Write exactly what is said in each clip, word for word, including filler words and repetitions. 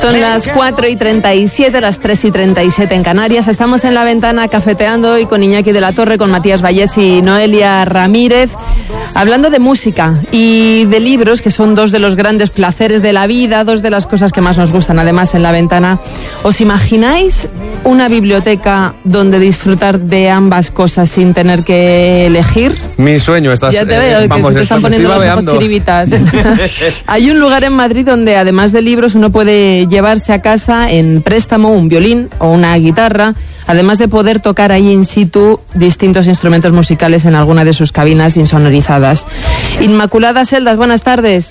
Son las cuatro y treinta y siete, las tres y treinta y siete en Canarias. Estamos en La Ventana cafeteando hoy con Iñaki de la Torre, con Matías Vallés y Noelia Ramírez, hablando de música y de libros, que son dos de los grandes placeres de la vida, dos de las cosas que más nos gustan. Además, en La Ventana, ¿os imagináis una biblioteca donde disfrutar de ambas cosas sin tener que elegir? Mi sueño, estás... Ya te veo, eh, vamos, que se te están poniendo los ojos chiribitas. Hay un lugar en Madrid donde, además de libros, uno puede llevarse a casa en préstamo un violín o una guitarra, además de poder tocar ahí in situ distintos instrumentos musicales en alguna de sus cabinas insonorizadas. Inmaculada Seldas, buenas tardes.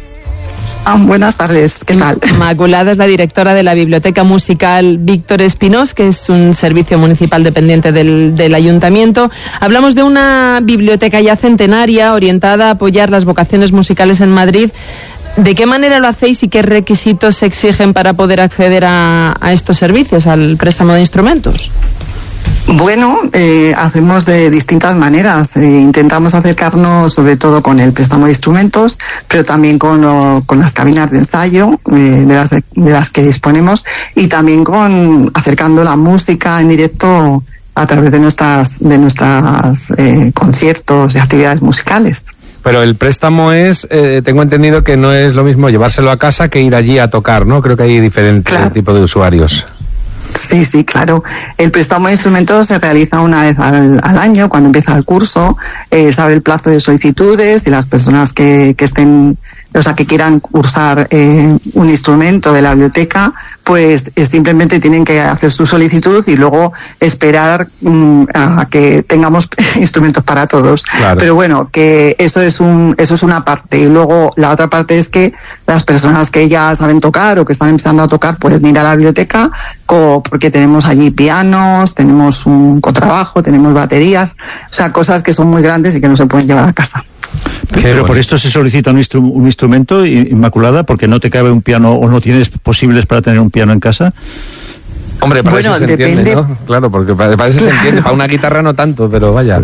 Ah, buenas tardes, ¿qué tal? Inmaculada es la directora de la Biblioteca Musical Víctor Espinós, que es un servicio municipal dependiente del, del ayuntamiento. Hablamos de una biblioteca ya centenaria, orientada a apoyar las vocaciones musicales en Madrid. ¿De qué manera lo hacéis y qué requisitos se exigen para poder acceder a, a estos servicios, al préstamo de instrumentos? Bueno, eh, hacemos de distintas maneras. Eh, intentamos acercarnos sobre todo con el préstamo de instrumentos, pero también con, lo, con las cabinas de ensayo eh, de, las de, de las que disponemos, y también con acercando la música en directo a través de nuestras de nuestras eh, conciertos y actividades musicales. Pero el préstamo es, eh, tengo entendido que no es lo mismo llevárselo a casa que ir allí a tocar, ¿no? Creo que hay diferentes claro. tipos de usuarios. Sí, sí, claro. El préstamo de instrumentos se realiza una vez al, al año, cuando empieza el curso. Eh, se abre el plazo de solicitudes y las personas que, que estén, o sea, que quieran cursar eh, un instrumento de la biblioteca, pues eh, simplemente tienen que hacer su solicitud y luego esperar um, a que tengamos instrumentos para todos. Claro. Pero bueno, que eso es un eso es una parte, y luego la otra parte es que las personas que ya saben tocar o que están empezando a tocar pueden ir a la biblioteca, co- porque tenemos allí pianos, tenemos un contrabajo, tenemos baterías, o sea, cosas que son muy grandes y que no se pueden llevar a casa. Pero por esto se solicita un, instru- un instrumento, Inmaculada, porque no te cabe un piano o no tienes posibles para tener un piano en casa. Hombre, para bueno, eso se depende... entiende, ¿no? Claro, porque para, para eso claro. se entiende, para una guitarra no tanto, pero vaya.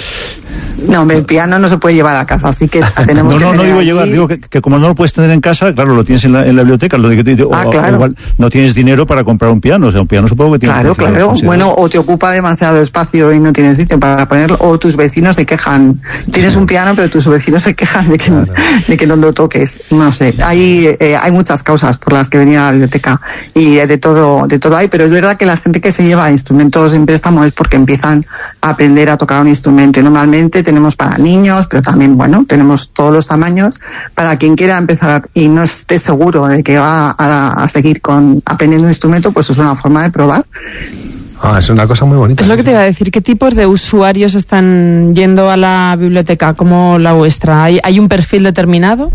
No, el piano no se puede llevar a casa, así que tenemos no, que no, tener no digo allí... llevar, digo que, que como no lo puedes tener en casa, claro, lo tienes en la, en la biblioteca, lo digo, ah, o, claro. igual no tienes dinero para comprar un piano, o sea, un piano supongo que tiene... Claro, claro, bueno, o te ocupa demasiado espacio y no tienes sitio para ponerlo, o tus vecinos se quejan, tienes un piano pero tus vecinos se quejan de que, claro. de que no lo toques, no sé, hay eh, hay muchas causas por las que venir a la biblioteca y de todo, de todo hay, pero es verdad que la gente que se lleva instrumentos en préstamo es porque empiezan a aprender a tocar un instrumento, y normalmente tenemos para niños, pero también, bueno, tenemos todos los tamaños, para quien quiera empezar y no esté seguro de que va a, a seguir con aprendiendo un instrumento, pues es una forma de probar. Ah, es una cosa muy bonita. Es lo que te iba a decir. ¿Qué tipos de usuarios están yendo a la biblioteca como la vuestra? ¿Hay, hay un perfil determinado?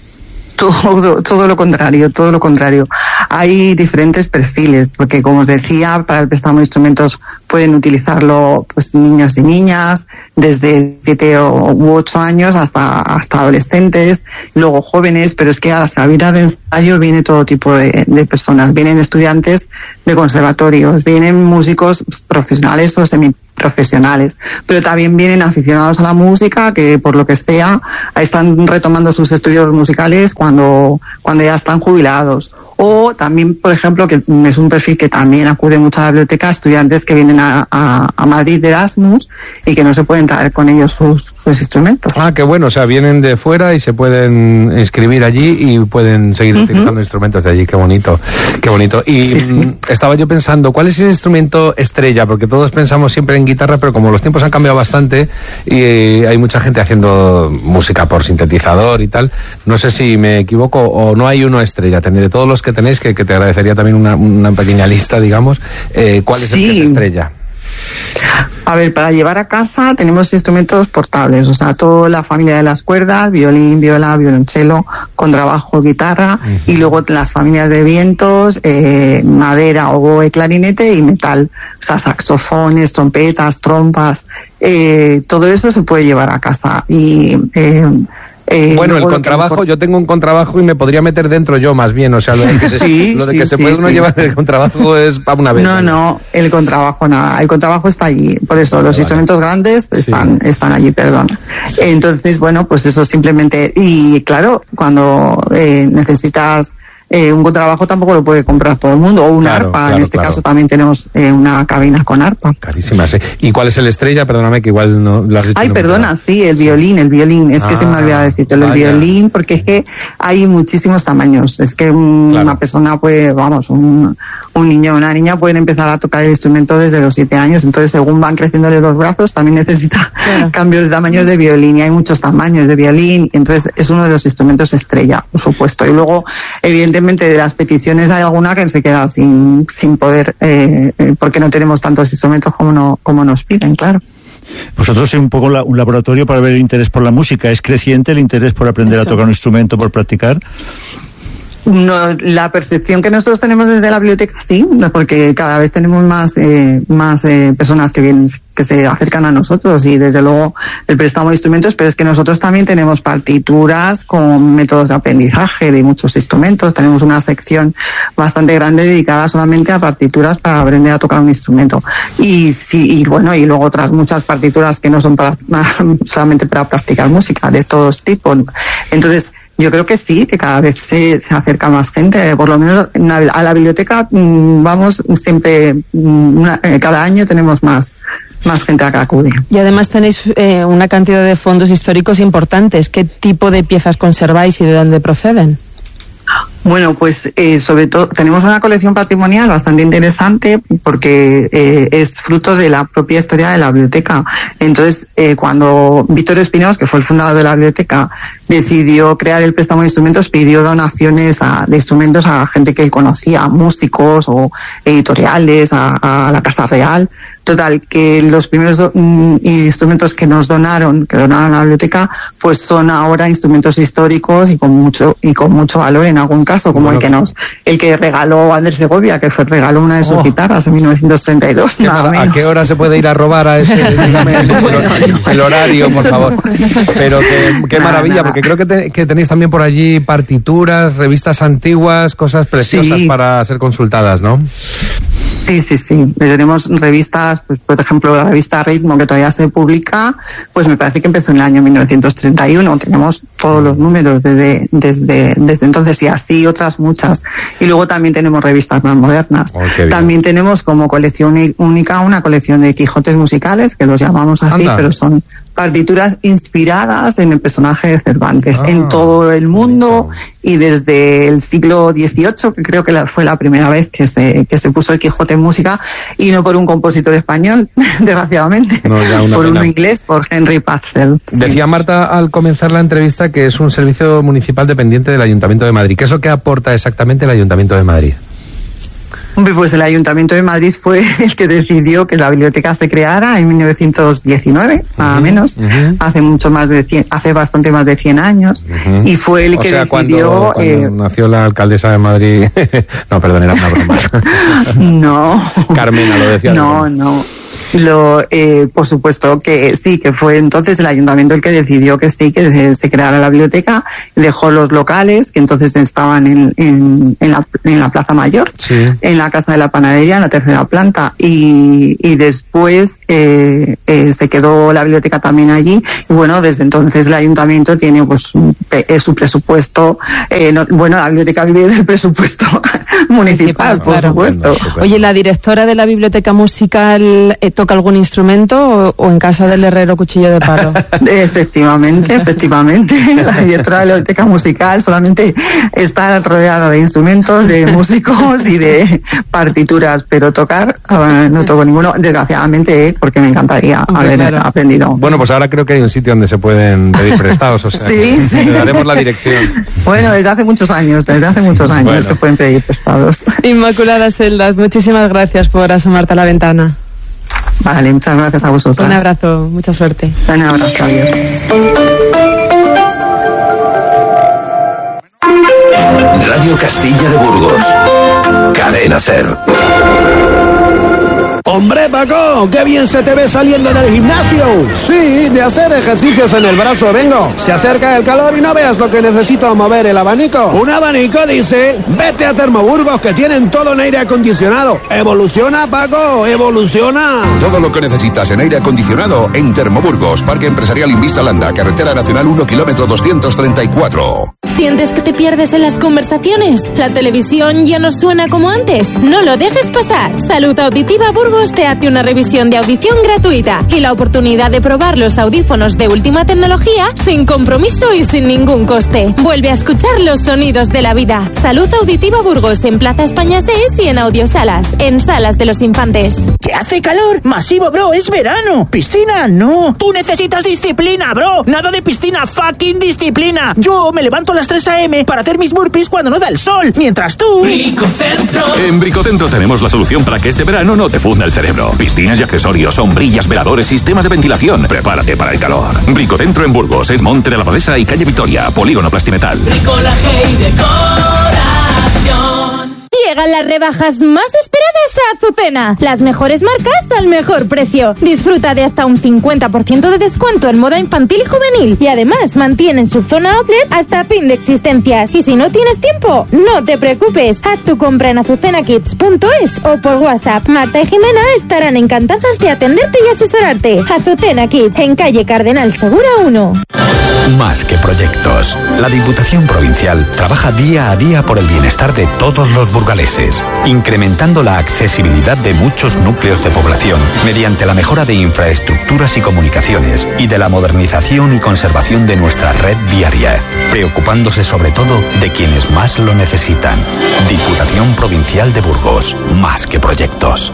Todo, todo lo contrario, todo lo contrario. Hay diferentes perfiles, porque como os decía, para el préstamo de instrumentos pueden utilizarlo pues niños y niñas, desde siete u ocho años hasta, hasta adolescentes, luego jóvenes, pero es que a las cabinas de ensayo viene todo tipo de, de personas. Vienen estudiantes de conservatorios, vienen músicos profesionales o semiprofesionales, pero también vienen aficionados a la música que por lo que sea están retomando sus estudios musicales cuando, cuando ya están jubilados. O también, por ejemplo, que es un perfil que también acude mucho a la biblioteca, estudiantes que vienen a, a, a Madrid de Erasmus y que no se pueden traer con ellos sus, sus instrumentos. Ah, qué bueno, o sea, vienen de fuera y se pueden inscribir allí y pueden seguir uh-huh. utilizando instrumentos de allí, qué bonito, qué bonito. Y sí, sí. estaba yo pensando, ¿cuál es el instrumento estrella? Porque todos pensamos siempre en guitarra, pero como los tiempos han cambiado bastante y hay mucha gente haciendo música por sintetizador y tal, no sé si me equivoco o no hay uno estrella, de todos los que tenéis, que, que te agradecería también una, una pequeña lista, digamos, eh, ¿cuál es sí. el que es estrella? A ver, para llevar a casa tenemos instrumentos portables, o sea, toda la familia de las cuerdas, violín, viola, violonchelo, contrabajo, guitarra, uh-huh. y luego las familias de vientos, eh, madera, oboe, clarinete y metal, o sea, saxofones, trompetas, trompas, eh, todo eso se puede llevar a casa. Y eh, Eh, bueno, el contrabajo, mejor... yo tengo un contrabajo y me podría meter dentro yo más bien, o sea, lo de que se, sí, lo de sí, que se sí, puede sí. uno llevar el contrabajo es para una vez. No, no, el contrabajo nada, el contrabajo está allí, por eso vale, los vale. instrumentos grandes están, sí. están allí, perdón. Sí. Entonces, bueno, pues eso simplemente, y claro, cuando eh, necesitas eh, un contrabajo tampoco lo puede comprar todo el mundo, o un claro, arpa, claro, en este claro. caso también tenemos eh, una cabina con arpa. Carísima, sí. ¿Y cuál es el estrella? Perdóname que igual no lo has dicho. Ay, no perdona, sí, el violín, el violín, es que Ah, se me ha olvidado decírtelo, el vaya. violín, porque es que hay muchísimos tamaños, es que un- Claro. una persona puede, vamos, un, un niño o una niña pueden empezar a tocar el instrumento desde los siete años, entonces según van creciéndole los brazos también necesita Claro. cambios de tamaños de violín, y hay muchos tamaños de violín, entonces es uno de los instrumentos estrella, por supuesto, y luego evidentemente de las peticiones hay alguna que se queda sin, sin poder, eh, eh, porque no tenemos tantos instrumentos como, no, como nos piden, claro. Vosotros sois un poco la- un laboratorio para ver el interés por la música. ¿Es creciente el interés por aprender Eso. a tocar un instrumento, por practicar? No, la percepción que nosotros tenemos desde la biblioteca sí, porque cada vez tenemos más eh, más eh, personas que vienen, que se acercan a nosotros, y desde luego el préstamo de instrumentos, pero es que nosotros también tenemos partituras con métodos de aprendizaje de muchos instrumentos. Tenemos una sección bastante grande dedicada solamente a partituras para aprender a tocar un instrumento, y sí, y bueno, y luego otras muchas partituras que no son para solamente para practicar música de todos tipos. Entonces yo creo que sí, que cada vez se, se acerca más gente, por lo menos en la- a la biblioteca mmm, vamos siempre, mmm, una- eh, cada año tenemos más, más gente a que acude. Y además tenéis eh, una cantidad de fondos históricos importantes. ¿Qué tipo de piezas conserváis y de dónde proceden? Bueno, pues eh, sobre todo tenemos una colección patrimonial bastante interesante porque eh, es fruto de la propia historia de la biblioteca. Entonces, eh, cuando Víctor Espinós, que fue el fundador de la biblioteca, decidió crear el préstamo de instrumentos, pidió donaciones a, de instrumentos a gente que él conocía, músicos o editoriales, a, a la Casa Real. Total, que los primeros do, mm, instrumentos que nos donaron, que donaron a la biblioteca, pues son ahora instrumentos históricos y con mucho y con mucho valor en algún caso, como Bueno. el que nos, el que regaló Andrés Segovia, que fue regaló una de sus Oh. guitarras en mil novecientos treinta y dos. ¿Qué Nada mara- ¿A menos. qué hora se puede ir a robar a ese? Dígame el, el horario, por favor. Pero qué, qué Nada, maravilla, nada. porque creo que, te- que tenéis también por allí partituras, revistas antiguas, cosas preciosas Sí. para ser consultadas, ¿no? Sí, sí, sí. Tenemos revistas, pues, por ejemplo, la revista Ritmo, que todavía se publica, pues me parece que empezó en el año mil novecientos treinta y uno. Tenemos todos los números desde, desde, desde entonces, y así otras muchas. Y luego también tenemos revistas más modernas. Oh, qué bien. También tenemos como colección uni- única una colección de Quijotes musicales, que los llamamos así, Anda. pero son partituras inspiradas en el personaje de Cervantes, Ah, en todo el mundo, bonito. y desde el siglo dieciocho, que creo que la- fue la primera vez que se, que se puso el Quijote en música, y no por un compositor español, desgraciadamente, No, ya una por pena. uno inglés, por Henry Purcell. Sí. Decía Marta al comenzar la entrevista que es un servicio municipal dependiente del Ayuntamiento de Madrid. ¿Qué es lo que aporta exactamente el Ayuntamiento de Madrid? Hombre, pues el Ayuntamiento de Madrid fue el que decidió que la biblioteca se creara en mil novecientos diecinueve, nada Ujú, menos, ujú. hace mucho más de cien, hace bastante más de cien años, Ujú. y fue el O que sea, decidió... cuando, cuando eh, nació la alcaldesa de Madrid... no, perdón, era una broma. No. Carmena lo decía. de No, broma. no. Lo, eh, por supuesto que sí, que fue entonces el ayuntamiento el que decidió que sí, que se, se creara la biblioteca, dejó los locales, que entonces estaban en, en, en, la, en la Plaza Mayor, Sí. en la Casa de la Panadería, en la tercera planta, y, y después eh, eh, se quedó la biblioteca también allí, y bueno, desde entonces el ayuntamiento tiene pues un pe- eh, su presupuesto, eh, no- bueno, la biblioteca vive del presupuesto municipal, Municipal, por claro. supuesto. Estupendo. Oye, ¿la directora de la biblioteca musical eh, toca algún instrumento o, o en casa del herrero cuchillo de palo? Efectivamente, efectivamente. La directora de la biblioteca musical solamente está rodeada de instrumentos, de músicos y de partituras, pero tocar eh, no toco ninguno, desgraciadamente, eh, porque me encantaría Hombre, haber claro. aprendido. Bueno, pues ahora creo que hay un sitio donde se pueden pedir prestados, o sea, Sí, que sí. le daremos la dirección. Bueno, desde hace muchos años, desde hace muchos años Bueno. se pueden pedir prestados. Inmaculada Seldas, muchísimas gracias por asomarte a la ventana. Vale, muchas gracias a vosotros. Un abrazo, mucha suerte. Un abrazo, adiós. Radio Castilla de Burgos. Cadena Ser. ¡Hombre, Paco! ¡Qué bien se te ve saliendo del gimnasio! Sí, de hacer ejercicios en el brazo vengo. Se acerca el calor y no veas lo que necesito mover el abanico. ¿Un abanico, dice? Vete a Termoburgos, que tienen todo en aire acondicionado. ¡Evoluciona, Paco! ¡Evoluciona! Todo lo que necesitas en aire acondicionado en Termoburgos, Parque Empresarial Invista Landa, Carretera Nacional uno, kilómetro doscientos treinta y cuatro. ¿Sientes que te pierdes en las conversaciones? ¿La televisión ya no suena como antes? No lo dejes pasar. Salud Auditiva Burgos te hace una revisión de audición gratuita y la oportunidad de probar los audífonos de última tecnología sin compromiso y sin ningún coste. Vuelve a escuchar los sonidos de la vida. Salud Auditiva Burgos en Plaza España seis y en Audiosalas, en Salas de los Infantes. ¿Que hace calor? Masivo, bro, es verano. ¿Piscina? No. Tú necesitas disciplina, bro. Nada de piscina, fucking disciplina. Yo me levanto a las tres a eme para hacer mis burpees cuando no da el sol, mientras tú... Bricocentro. En Bricocentro tenemos la solución para que este verano no te funda el cerebro. Piscinas y accesorios, sombrillas, veladores, sistemas de ventilación. Prepárate para el calor. Bricocentro en Burgos, en Monte de la Abadesa y calle Victoria, Polígono Plastimetal. Bricolaje y decoración. Llegan las rebajas más esperadas a Azucena. Las mejores marcas al mejor precio. Disfruta de hasta un cincuenta por ciento de descuento en moda infantil y juvenil. Y además mantienen su zona outlet hasta fin de existencias. Y si no tienes tiempo, no te preocupes. Haz tu compra en azucena kids punto es o por WhatsApp. Marta y Jimena estarán encantadas de atenderte y asesorarte. Azucena Kids, en calle Cardenal Segura uno. Más que proyectos. La Diputación Provincial trabaja día a día por el bienestar de todos los burgaleses, incrementando la accesibilidad de muchos núcleos de población mediante la mejora de infraestructuras y comunicaciones y de la modernización y conservación de nuestra red viaria, preocupándose sobre todo de quienes más lo necesitan. Diputación Provincial de Burgos. Más que proyectos.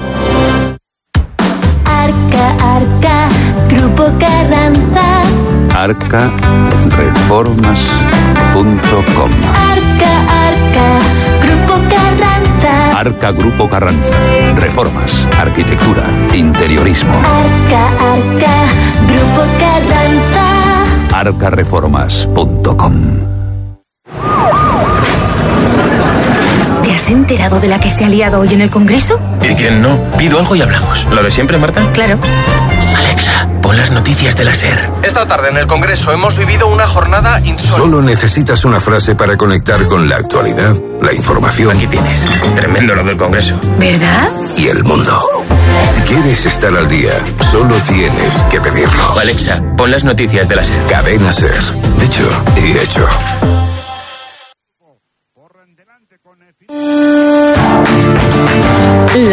Arca, Arca, Grupo Carranza. arca reformas punto com. Arca, Arca, Grupo Carranza. Arca Grupo Carranza. Reformas, arquitectura, interiorismo. Arca, Arca, Grupo Carranza. arca reformas punto com. ¿Te has enterado de la que se ha liado hoy en el Congreso? ¿Y quién no? Pido algo y hablamos. ¿Lo de siempre, Marta? Claro. Alexa, pon las noticias de la SER. Esta tarde en el Congreso hemos vivido una jornada insólita. Solo necesitas una frase para conectar con la actualidad, la información. Aquí tienes. Tremendo lo del Congreso. ¿Verdad? Y el mundo. Si quieres estar al día, solo tienes que pedirlo. Alexa, pon las noticias de la SER. Cadena SER. Dicho y hecho.